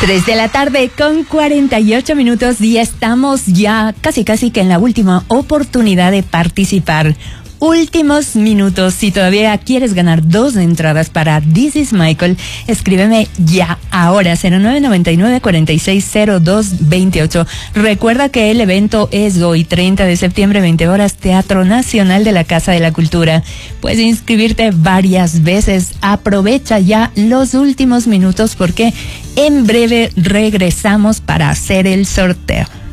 3 de la tarde con 48 minutos y estamos ya casi que en la última oportunidad de participar. Últimos minutos. Si todavía quieres ganar 2 entradas para This is Michael, escríbeme ya ahora 0999-460228. Recuerda que el evento es hoy 30 de septiembre, 20 horas, Teatro Nacional de la Casa de la Cultura. Puedes inscribirte varias veces. Aprovecha ya los últimos minutos porque en breve regresamos para hacer el sorteo.